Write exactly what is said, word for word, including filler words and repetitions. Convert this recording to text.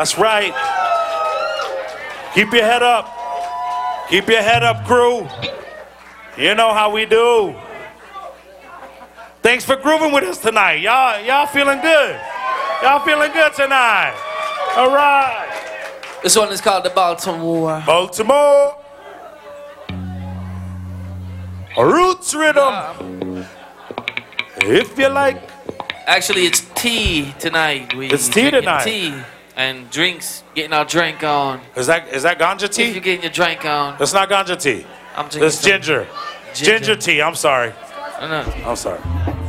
That's right. Keep your head up. Keep your head up, crew. You know how we do. Thanks for grooving with us tonight. Y'all, y'all feeling good. Y'all feeling good tonight. All right. This one is called the Baltimore. Baltimore. Roots rhythm. Yeah. If you like. Actually, it's tea tonight. We It's tea drinking tonight. Tea and drinks. Getting our drink on. Is that is that ganja If you're tea? getting your drink on, That's not ganja tea. I'm drinking That's some ginger. ginger. Ginger tea. I'm sorry. I know. I'm sorry.